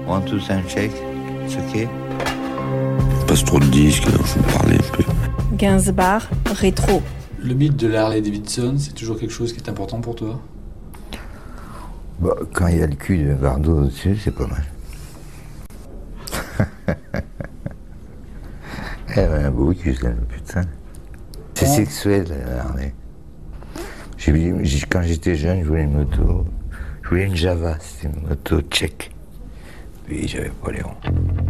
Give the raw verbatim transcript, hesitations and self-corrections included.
One, two, sound check. It's okay. Passe trop de disques, alors je vais parler un peu. Gainsbourg, rétro. Le mythe de la Harley Davidson, c'est toujours quelque chose qui est important pour toi? Bah, quand il y a le cul de Bardot au-dessus, c'est pas mal. Elle avait un beau cul, celle, putain. C'est Oh. sexuel, la Harley. J'ai vu- j'ai- quand j'étais jeune, je voulais une moto. Je voulais une Java, c'était une moto tchèque. Puis j'avais pas les ronds.